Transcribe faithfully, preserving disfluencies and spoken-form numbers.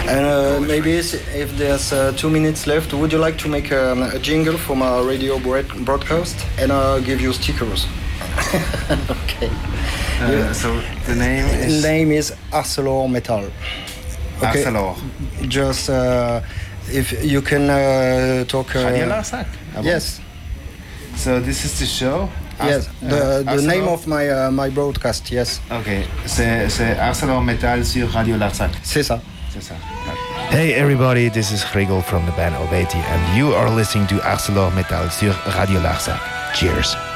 And uh, maybe if there's uh, two minutes left, would you like to make um, a jingle from our radio broadcast and uh, give you stickers? Okay. Uh, so the name is? The name is ArcelorMittal. Okay. Arcelor. Just uh, if you can uh, talk. Uh, Radio Larzac. Yes. So this is the show. Yes, Ar- the, uh, the name of my uh, my broadcast, yes. Ok, c'est, c'est ArcelorMittal sur Radio Larzac. C'est ça. C'est ça. Hey everybody, this is Gregor from the band Obeti and you are listening to ArcelorMittal sur Radio Larzac. Cheers.